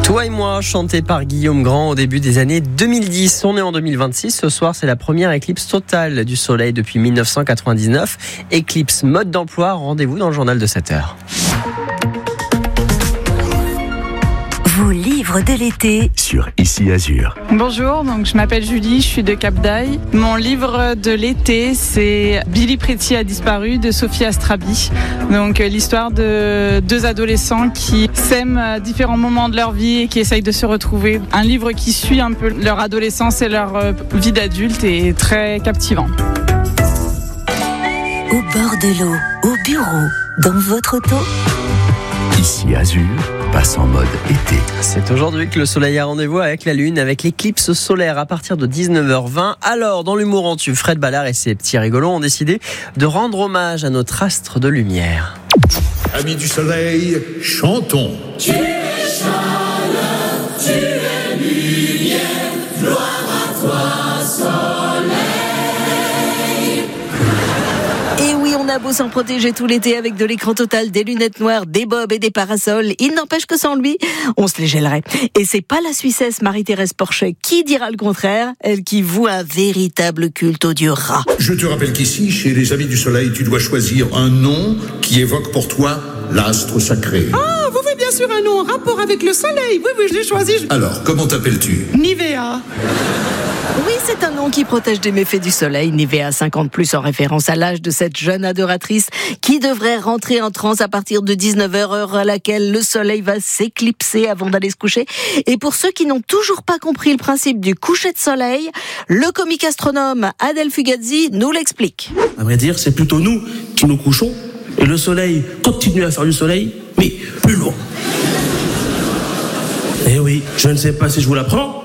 Toi et moi, chanté par Guillaume Grand au début des années 2010. On est en 2026. Ce soir, c'est la première éclipse totale du soleil depuis 1999. Éclipse mode d'emploi. Rendez-vous dans le journal de 7h. Vos livres de l'été sur Ici Azur. Bonjour, donc je m'appelle Julie, je suis de Cap d'Aille. Mon livre de l'été, c'est Billy Pretty a disparu de Sophie Astrabi. Donc l'histoire de deux adolescents qui s'aiment à différents moments de leur vie et qui essayent de se retrouver. Un livre qui suit un peu leur adolescence et leur vie d'adulte et très captivant. Au bord de l'eau, au bureau, dans votre auto. Ici Azur passe en mode été. C'est aujourd'hui que le soleil a rendez-vous avec la lune, avec l'éclipse solaire à partir de 19h20. Alors, dans l'humour en tube, Fred Ballard et ses petits rigolos ont décidé de rendre hommage à notre astre de lumière. Amis du soleil, chantons. Tu es chaleur, tu es lumière, gloire à toi, soleil. Et oui, on a beau s'en protéger tout l'été avec de l'écran total, des lunettes noires, des bobs et des parasols, il n'empêche que sans lui, on se les gèlerait. Et c'est pas la Suissesse Marie-Thérèse Porchet qui dira le contraire, elle qui voue un véritable culte au dieu rat. Je te rappelle qu'ici, chez les Amis du Soleil, tu dois choisir un nom qui évoque pour toi l'astre sacré. Ah, vous voulez bien sûr un nom en rapport avec le soleil. Oui, je l'ai choisi. Alors, comment t'appelles-tu ? Nivea. Oui, c'est un nom qui protège des méfaits du soleil, Nivea 50+, en référence à l'âge de cette jeune adoratrice qui devrait rentrer en transe à partir de 19h, heure à laquelle le soleil va s'éclipser avant d'aller se coucher. Et pour ceux qui n'ont toujours pas compris le principe du coucher de soleil, le comique astronome Adèle Fugazzi nous l'explique. À vrai dire, c'est plutôt nous qui nous couchons et le soleil continue à faire du soleil, mais plus loin. Eh oui, je ne sais pas si je vous l'apprends.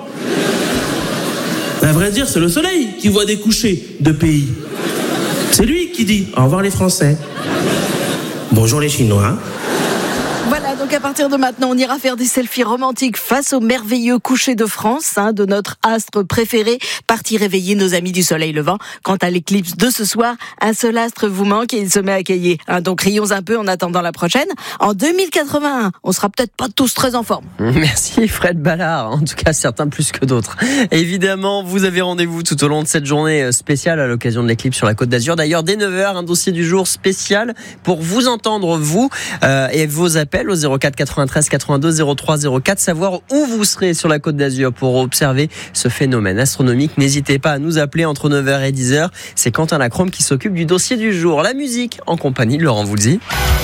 À vrai dire, c'est le soleil qui voit des couchers de pays. C'est lui qui dit au revoir les Français. Bonjour les Chinois. Voilà, donc à partir de maintenant, on ira faire des selfies romantiques face au merveilleux coucher de France, de notre astre préféré, parti réveiller nos amis du soleil levant. Quant à l'éclipse de ce soir, un seul astre vous manque et il se met à cailler. Donc rions un peu en attendant la prochaine. En 2081, on sera peut-être pas tous très en forme. Merci Fred Ballard, en tout cas certains plus que d'autres. Évidemment, vous avez rendez-vous tout au long de cette journée spéciale à l'occasion de l'éclipse sur la Côte d'Azur. D'ailleurs, dès 9h, un dossier du jour spécial pour vous entendre, vous, et vos appels au 04 93 82 03 04, savoir où vous serez sur la Côte d'Azur pour observer ce phénomène astronomique. N'hésitez pas à nous appeler entre 9h et 10h. C'est Quentin Lacrome qui s'occupe du dossier du jour. La musique en compagnie de Laurent Voulzy.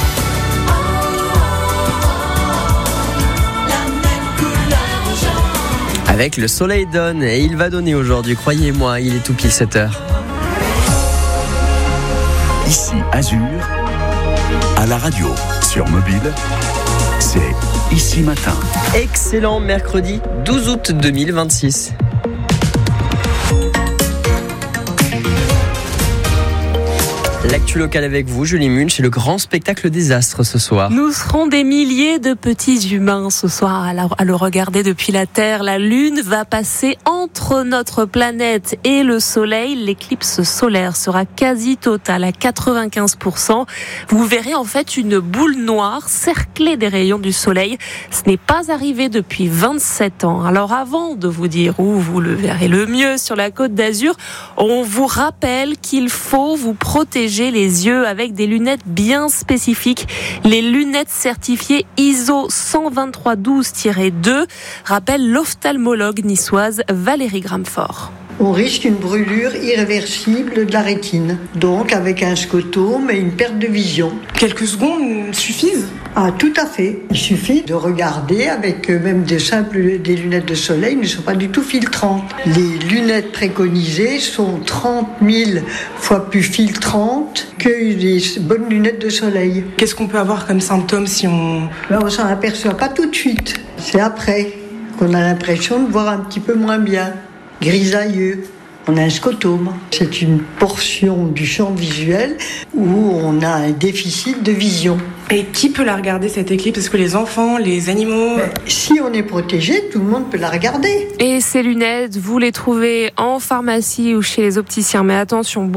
Avec le soleil donne et il va donner aujourd'hui, croyez-moi, il est tout pile 7h. Ici Azur, à la radio, sur mobile, c'est Ici Matin. Excellent mercredi 12 août 2026. L'actu locale avec vous, Julie Munch, et le grand spectacle des astres ce soir. Nous serons des milliers de petits humains ce soir à le regarder depuis la Terre. La Lune va passer entre notre planète et le Soleil. L'éclipse solaire sera quasi totale à 95%. Vous verrez en fait une boule noire cerclée des rayons du Soleil. Ce n'est pas arrivé depuis 27 ans. Alors avant de vous dire où vous le verrez le mieux sur la Côte d'Azur, on vous rappelle qu'il faut vous protéger les yeux avec des lunettes bien spécifiques. Les lunettes certifiées ISO 12312-2, rappelle l'ophtalmologue niçoise Valérie Gramfort. On risque une brûlure irréversible de la rétine, donc avec un scotome et une perte de vision. Quelques secondes suffisent. Ah, tout à fait. Il suffit de regarder avec même des lunettes de soleil ne sont pas du tout filtrantes. Les lunettes préconisées sont 30 000 fois plus filtrantes que les bonnes lunettes de soleil. Qu'est-ce qu'on peut avoir comme symptômes si on... Là, on s'en aperçoit pas tout de suite. C'est après qu'on a l'impression de voir un petit peu moins bien. Grisailleux. On a un scotome. C'est une portion du champ visuel où on a un déficit de vision. Et qui peut la regarder cette éclipse ? Est-ce que les enfants, les animaux ? Si on est protégé, tout le monde peut la regarder. Et ces lunettes, vous les trouvez en pharmacie ou chez les opticiens. Mais attention, beaucoup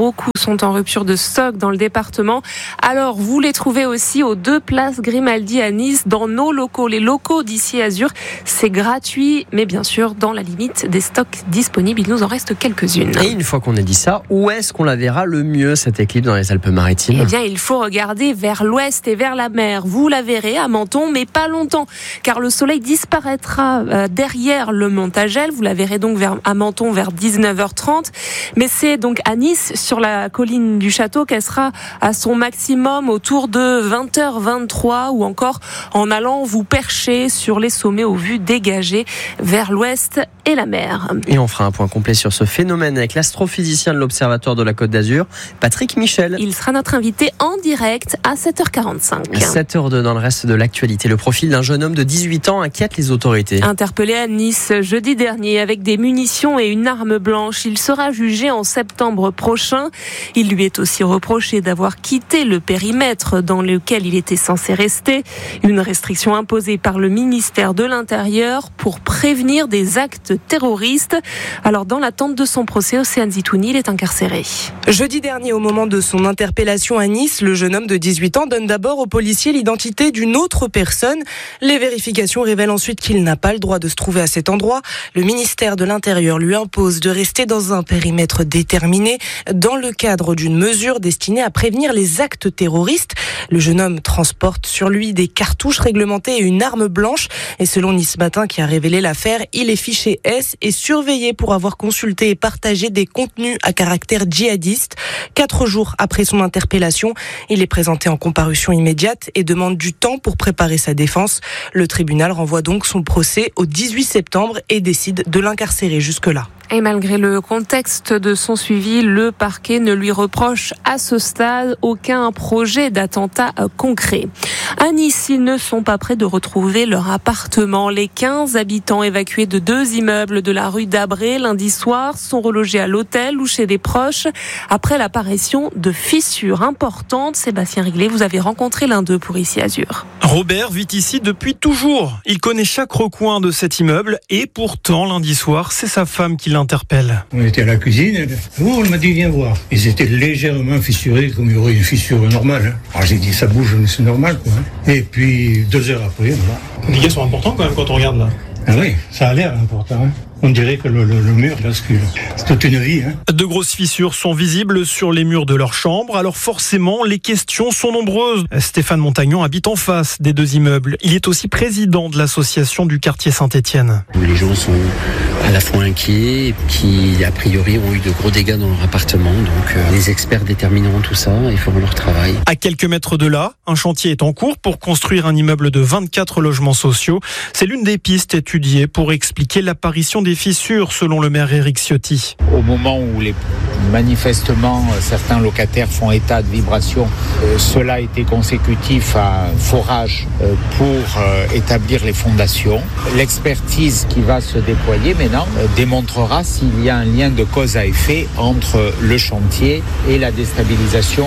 sont en rupture de stock dans le département. Alors, vous les trouvez aussi aux 2 places Grimaldi à Nice, dans nos locaux, les locaux d'ici Azur. C'est gratuit, mais bien sûr, dans la limite des stocks disponibles. Il nous en reste quelques-unes. Et une fois qu'on a dit ça, où est-ce qu'on la verra le mieux, cette éclipse, dans les Alpes-Maritimes ? Eh bien, il faut regarder vers l'ouest et vers la mer. Vous la verrez à Menton, mais pas longtemps, car le soleil disparaîtra derrière le Montagel. Vous la verrez donc à Menton vers 19h30. Mais c'est donc à Nice, sur la colline du château, qu'elle sera à son maximum autour de 20h23, ou encore en allant vous percher sur les sommets aux vues dégagées vers l'ouest et la mer. Et on fera un point complet sur ce phénomène avec l'astrophysicien de l'Observatoire de la Côte d'Azur, Patrick Michel. Il sera notre invité en direct à 7h45. 7h02 dans le reste de l'actualité. Le profil d'un jeune homme de 18 ans inquiète les autorités. Interpellé à Nice jeudi dernier avec des munitions et une arme blanche, il sera jugé en septembre prochain. Il lui est aussi reproché d'avoir quitté le périmètre dans lequel il était censé rester. Une restriction imposée par le ministère de l'Intérieur pour prévenir des actes terroristes. Alors, dans l'attente de son procès, Océane Zitouni, il est incarcéré. Jeudi dernier, au moment de son interpellation à Nice, le jeune homme de 18 ans donne d'abord aux policiers l'identité d'une autre personne. Les vérifications révèlent ensuite qu'il n'a pas le droit de se trouver à cet endroit. Le ministère de l'Intérieur lui impose de rester dans un périmètre déterminé dans le cadre d'une mesure destinée à prévenir les actes terroristes. Le jeune homme transporte sur lui des cartouches réglementées et une arme blanche. Et selon Nice Matin qui a révélé l'affaire, il est fiché S et surveillé pour avoir consulté et partagé des contenus à caractère djihadiste. 4 jours après son interpellation, il est présenté en comparution immédiate et demande du temps pour préparer sa défense. Le tribunal renvoie donc son procès au 18 septembre et décide de l'incarcérer jusque-là. Et malgré le contexte de son suivi, le parquet ne lui reproche à ce stade aucun projet d'attentat concret. À Nice, ils ne sont pas prêts de retrouver leur appartement. Les 15 habitants évacués de 2 immeubles de la rue d'Abré lundi soir sont relogés à l'hôtel ou chez des proches après l'apparition de fissures importantes. Sébastien Riglet, vous avez rencontré l'un d'eux pour Ici Azur. Robert vit ici depuis toujours. Il connaît chaque recoin de cet immeuble et pourtant, lundi soir, c'est sa femme qui l'interpelle. On était à la cuisine, elle m'a dit viens voir. Ils étaient légèrement fissurés comme il y aurait une fissure normale. Alors j'ai dit ça bouge, mais c'est normal quoi. Et puis 2 heures après, voilà. Les dégâts sont importants quand même quand on regarde là. Ah oui, ça a l'air important. On dirait que le mur bascule. C'est toute une vie. De grosses fissures sont visibles sur les murs de leur chambre. Alors forcément, les questions sont nombreuses. Stéphane Montagnon habite en face des 2 immeubles. Il est aussi président de l'association du quartier Saint-Étienne. Les gens sont à la fois inquiets et qui, a priori, ont eu de gros dégâts dans leur appartement. Donc les experts détermineront tout ça et feront leur travail. À quelques mètres de là, un chantier est en cours pour construire un immeuble de 24 logements sociaux. C'est l'une des pistes étudiées pour expliquer l'apparition des fissures, selon le maire Éric Ciotti. Au moment où manifestement certains locataires font état de vibrations, cela était consécutif à un forage pour établir les fondations. L'expertise qui va se déployer maintenant démontrera s'il y a un lien de cause à effet entre le chantier et la déstabilisation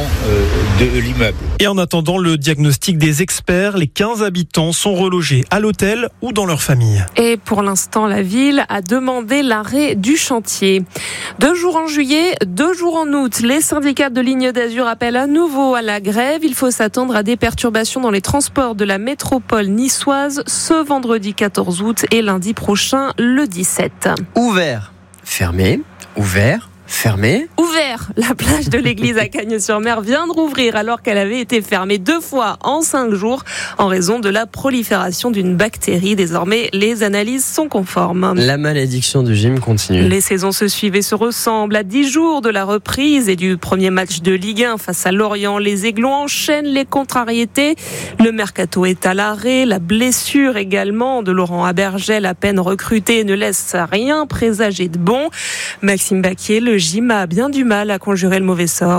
de l'immeuble. Et en attendant le diagnostic des experts, les 15 habitants sont relogés à l'hôtel ou dans leur famille. Et pour l'instant, la ville a demandé l'arrêt du chantier. 2 jours en juillet, 2 jours en août. Les syndicats de Ligne d'Azur appellent à nouveau à la grève. Il faut s'attendre à des perturbations dans les transports de la métropole niçoise ce vendredi 14 août et lundi prochain, le 17. Ouvert, fermé, ouvert, fermé. Ouvert, la plage de l'église à Cagnes-sur-Mer vient de rouvrir alors qu'elle avait été fermée 2 fois en 5 jours en raison de la prolifération d'une bactérie. Désormais, les analyses sont conformes. La malédiction du gym continue. Les saisons se suivent et se ressemblent. À 10 jours de la reprise et du premier match de Ligue 1 face à Lorient, les Aiglons enchaînent les contrariétés. Le mercato est à l'arrêt. La blessure également de Laurent Abergel, à peine recruté, ne laisse rien présager de bon. Maxime Baquier, le gym a bien du mal à conjurer le mauvais sort.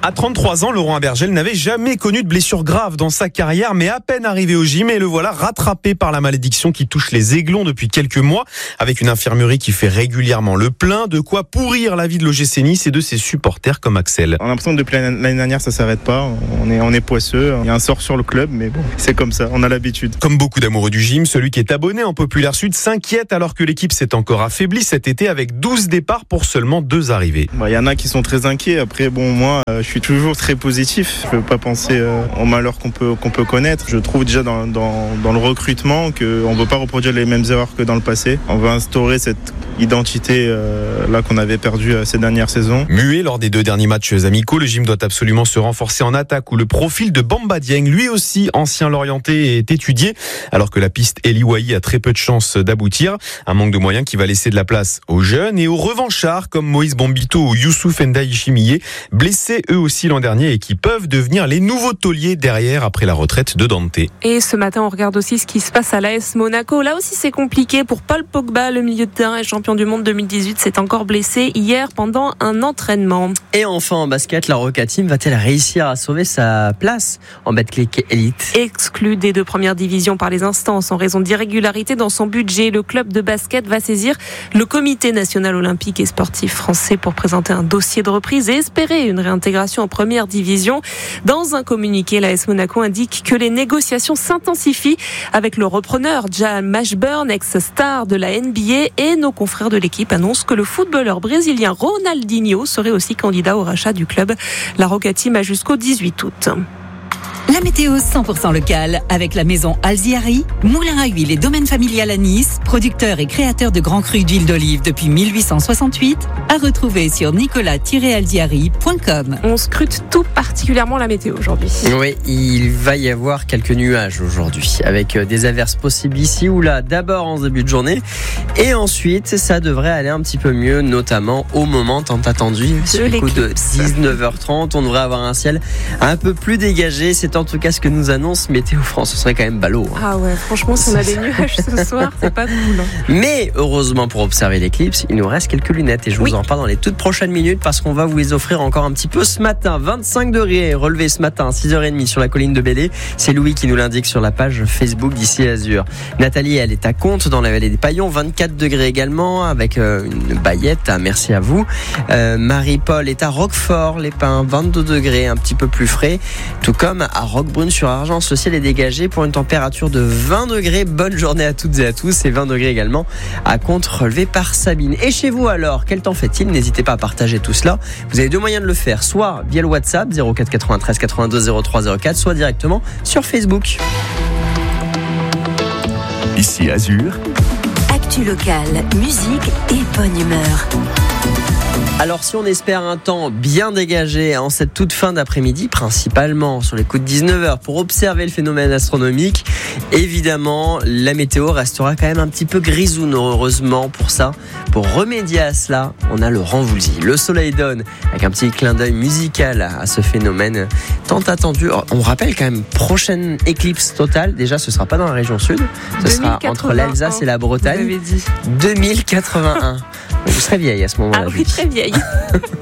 À 33 ans, Laurent Abergel n'avait jamais connu de blessure grave dans sa carrière, mais à peine arrivé au gym et le voilà rattrapé par la malédiction qui touche les Aiglons depuis quelques mois, avec une infirmerie qui fait régulièrement le plein, de quoi pourrir la vie de l'OGC Nice et de ses supporters comme Axel. On a l'impression que depuis l'année dernière ça s'arrête pas, on est poisseux, il y a un sort sur le club, mais bon, c'est comme ça, on a l'habitude. Comme beaucoup d'amoureux du gym, celui qui est abonné en Populaire Sud s'inquiète alors que l'équipe s'est encore affaiblie cet été avec 12 départs pour seulement 2 arrivées. Il y en a qui sont très inquiets, après bon, moi je suis toujours très positif, je ne veux pas penser au malheur qu'on peut connaître. Je trouve déjà dans le recrutement qu'on ne veut pas reproduire les mêmes erreurs que dans le passé. On veut instaurer cette identité là qu'on avait perdue ces dernières saisons. Muet lors des 2 derniers matchs amicaux, le gym doit absolument se renforcer en attaque où le profil de Bamba Dieng, lui aussi ancien Lorientais, est étudié alors que la piste Eli Wahi a très peu de chances d'aboutir. Un manque de moyens qui va laisser de la place aux jeunes et aux revanchards comme Moïse Bombito ou Youssouf Ndiaye Chimiye, blessés eux aussi l'an dernier et qui peuvent devenir les nouveaux tauliers derrière après la retraite de Dante. Et ce matin, on regarde aussi ce qui se passe à l'AS Monaco. Là aussi, c'est compliqué pour Paul Pogba, le milieu de terrain et champion du monde 2018, s'est encore blessé hier pendant un entraînement. Et enfin, en basket, la Roca Team va-t-elle réussir à sauver sa place en Betclic Elite ? Exclu des 2 premières divisions par les instances en raison d'irrégularités dans son budget, le club de basket va saisir le Comité national olympique et sportif français pour présenter un dossier de reprise et espérer une réintégration en première division. Dans un communiqué, l'AS Monaco indique que les négociations s'intensifient avec le repreneur Jamal Mashburn, ex-star de la NBA, et nos confrères de l'équipe annoncent que le footballeur brésilien Ronaldinho serait aussi candidat au rachat du club. La Roca Team a jusqu'au 18 août. La météo 100% locale avec la maison Alziari, moulin à huile et domaine familial à Nice, producteur et créateur de grands crus d'huile d'olive depuis 1868, à retrouver sur nicolas-alziari.com. On scrute tout particulièrement la météo aujourd'hui. Oui, il va y avoir quelques nuages aujourd'hui, avec des averses possibles ici ou là, d'abord en début de journée, et ensuite ça devrait aller un petit peu mieux, notamment au moment tant attendu, sur le coup de 19h30, on devrait avoir un ciel un peu plus dégagé. C'est en tout cas ce que nous annonce Météo France. Ce serait quand même ballot. Ah ouais, franchement, si on a des nuages ce soir, c'est pas cool. Mais heureusement, pour observer l'éclipse, il nous reste quelques lunettes et je vous en parle dans les toutes prochaines minutes parce qu'on va vous les offrir encore un petit peu ce matin. 25 degrés relevés ce matin, 6h30 sur la colline de Bélé. C'est Louis qui nous l'indique sur la page Facebook d'Ici Azur. Nathalie, elle est à Comte dans la vallée des Paillons, 24 degrés également avec une baillette. Merci à vous. Marie-Paul est à Roquefort, les Pins, 22 degrés, un petit peu plus frais. Tout comme à Roquebrune-sur-Argence, le ciel est dégagé pour une température de 20 degrés. Bonne journée à toutes et à tous. Et 20 degrés également à Comte, relevé par Sabine. Et chez vous alors, quel temps fait-il ? N'hésitez pas à partager tout cela. Vous avez 2 moyens de le faire, soit via le WhatsApp 04 93 82 03 04, soit directement sur Facebook. Ici Azur. Actu locale, musique et bonne humeur. Alors si on espère un temps bien dégagé en cette toute fin d'après-midi, principalement sur les coups de 19h pour observer le phénomène astronomique, évidemment la météo restera quand même un petit peu grisoune. Heureusement pour ça, pour remédier à cela, on a Laurent Voulzy. Le soleil donne avec un petit clin d'œil musical à ce phénomène tant attendu. On rappelle quand même, prochaine éclipse totale, déjà ce sera pas dans la région sud, ce sera entre l'Alsace et la Bretagne. 2081. Vous serez vieille à ce moment-là. Ah oui, très vieille.